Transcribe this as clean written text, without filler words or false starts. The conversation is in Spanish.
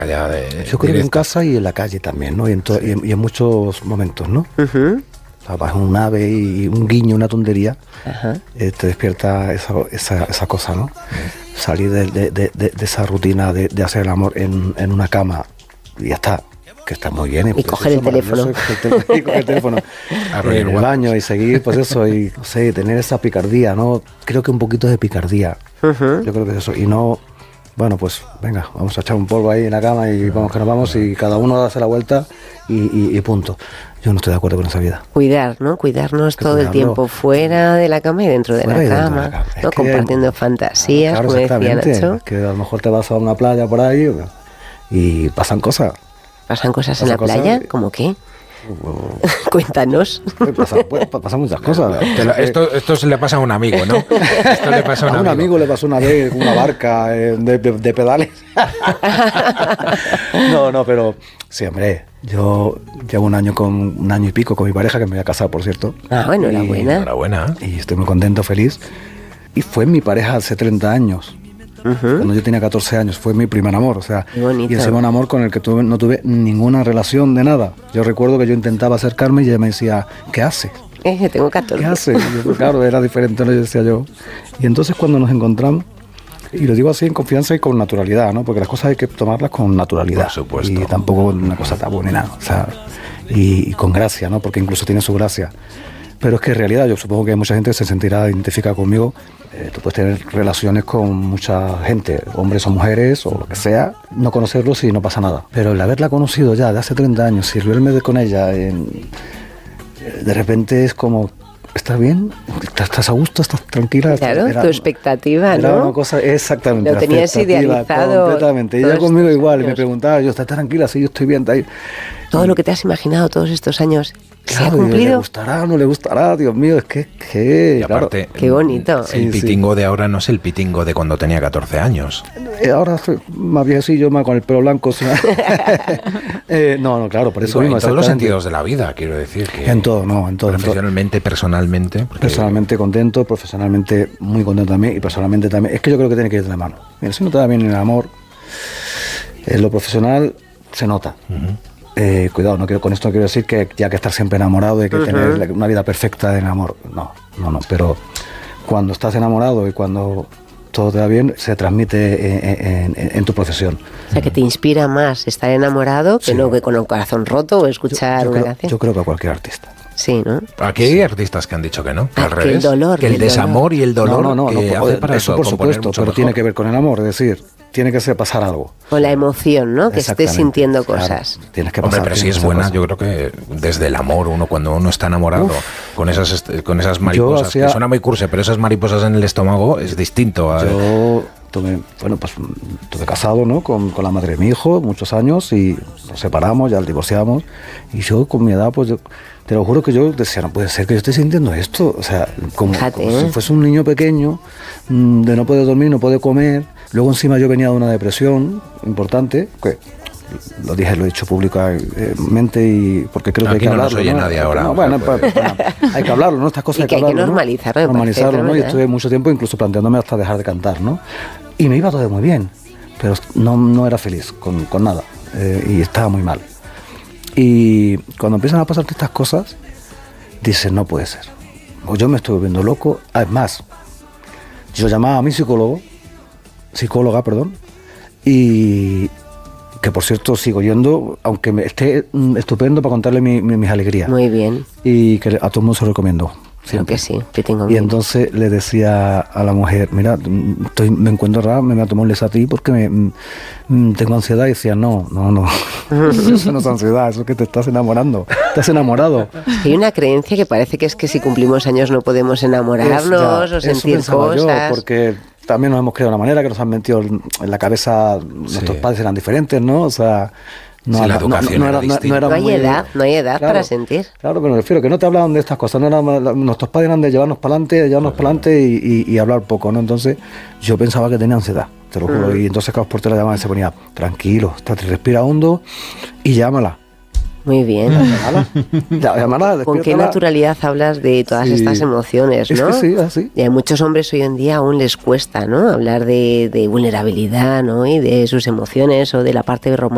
Yo creo que en casa y en la calle también, ¿no? Y en muchos momentos, ¿no? Uh-huh. O sea, vas en un ave y un guiño, una tontería, te despierta esa cosa, ¿no? Salir de esa rutina de hacer el amor en una cama y ya está, que está muy bien. Y coger el teléfono. Y coger el teléfono en el baño y seguir, pues eso, y no sé, tener esa picardía, ¿no? Creo que un poquito de picardía. Uh-huh. Yo creo que es eso. Y no, bueno, pues venga, vamos a echar un polvo ahí en la cama y vamos que nos vamos y cada uno hace la vuelta y punto. Yo no estoy de acuerdo con esa vida. Cuidar, ¿no? Cuidarnos todo el tiempo, fuera de la cama y dentro de la cama, ¿no? Compartiendo fantasías, claro, como decía Nacho. Es que a lo mejor te vas a una playa por ahí y pasan cosas. ¿Pasan cosas en la playa? ¿Cómo qué? Cuéntanos. Pasan muchas cosas. Esto se le pasa a un amigo, ¿no? Esto le pasa a un amigo le pasó una vez una barca de pedales. No, pero sí, hombre, yo llevo un año y pico con mi pareja, que me voy a casar, por cierto. Ah, bueno, enhorabuena. Y estoy muy contento, feliz. Y fue mi pareja hace 30 años. Uh-huh. Cuando yo tenía 14 años, fue mi primer amor, o sea, y el segundo amor con el que no tuve ninguna relación de nada. Yo recuerdo que yo intentaba acercarme y ella me decía, ¿qué haces? Tengo 14. ¿Qué haces? Claro, era diferente, ¿no? Yo decía yo. Y entonces cuando nos encontramos, y lo digo así en confianza y con naturalidad, ¿no? Porque las cosas hay que tomarlas con naturalidad. Por supuesto. Y tampoco una cosa tabú ni nada, o sea, y con gracia, ¿no? Porque incluso tiene su gracia. Pero es que en realidad yo supongo que hay mucha gente que se sentirá identificada conmigo. Tú puedes tener relaciones con mucha gente, hombres o mujeres o lo que sea, no conocerlos y no pasa nada. Pero el haberla conocido ya de hace 30 años y verme con ella, de repente es como, ¿estás bien? ¿Estás a gusto? ¿Estás tranquila? Claro, tu expectativa, era ¿no? Era una cosa, exactamente. Lo tenías idealizado. Completamente. Ella conmigo igual, y me preguntaba, ¿estás tranquila? Sí, yo estoy bien. Todo lo que te has imaginado todos estos años, ¿se ha claro, cumplido? ¿Le gustará? ¿No le gustará? Dios mío, es que y aparte, qué bonito. El pitingo de ahora no es el pitingo de cuando tenía 14 años. Ahora soy más viejecillo, más con el pelo blanco. No, claro, por eso mismo. En todos los sentidos de la vida, quiero decir. Que en todo, no, en todo. Profesionalmente, personalmente. Personalmente contento, profesionalmente muy contento también y personalmente también. Es que yo creo que tiene que ir de la mano. Mira, si no te da bien en el amor, en lo profesional se nota. Uh-huh. Cuidado, con esto no quiero decir que ya que estar siempre enamorado hay que tener una vida perfecta en amor. No, pero cuando estás enamorado y cuando todo te va bien, se transmite en tu profesión. O sea, que te inspira más estar enamorado que no que con el corazón roto o escuchar una canción. Yo creo que a cualquier artista. Sí, ¿no? Aquí hay artistas que han dicho que no, que al revés. El dolor, que el desamor y el dolor no, que hace para eso por supuesto, pero tiene que ver con el amor, es decir, tiene que pasar algo. Con la emoción, ¿no? Que estés sintiendo cosas. Claro, tienes que pasar. Hombre, pero si es buena, yo creo que desde el amor, cuando uno está enamorado, con esas mariposas, que suena muy cursi, pero esas mariposas en el estómago es distinto. Yo estuve casado, ¿no? Con la madre de mi hijo muchos años y nos separamos, ya divorciamos, y yo con mi edad, pues te lo juro que yo decía, no puede ser que yo esté sintiendo esto, o sea, como si fuese un niño pequeño, de no poder dormir, no poder comer. Luego encima yo venía de una depresión importante, que lo he dicho públicamente y porque creo que hay que hablarlo. Aquí no nos oye nadie ahora. No, bueno, hay que hablarlo, ¿no? Estas cosas hay que normalizarlo. Normalizarlo, ¿no? Y estuve mucho tiempo incluso planteándome hasta dejar de cantar, ¿no? Y me iba todo muy bien, pero no era feliz con nada y estaba muy mal. Y cuando empiezan a pasarte estas cosas, dices, no puede ser. O yo me estoy volviendo loco. Además, yo llamaba a mi psicóloga, y que por cierto sigo yendo, aunque me esté estupendo para contarle mis alegrías. Muy bien. Y que a todo el mundo se lo recomiendo. Creo que sí, y entonces le decía a la mujer, mira, me encuentro raro, me voy a tomar a ti porque tengo ansiedad. Y decía, no, eso no es ansiedad, eso es que te estás enamorando, estás enamorado. Hay una creencia que parece que es que si cumplimos años no podemos enamorarnos o sentir cosas. Yo, porque también nos hemos creado de una manera que nos han metido en la cabeza, nuestros padres eran diferentes, ¿no? O sea... No hay edad para sentir. Claro, pero me refiero que no te hablaban de estas cosas. Nuestros padres eran de llevarnos para adelante y hablar poco, ¿no? Entonces yo pensaba que tenía ansiedad, te lo juro. Y entonces Carlos Portela llamaba y se ponía, tranquilo, respira hondo y llámala. Muy bien. Llámala, ¿Con qué naturalidad hablas de todas estas emociones, no? Es que sí, así. Y a muchos hombres hoy en día aún les cuesta, ¿no? Hablar de vulnerabilidad, ¿no? Y de sus emociones o de la parte romántica.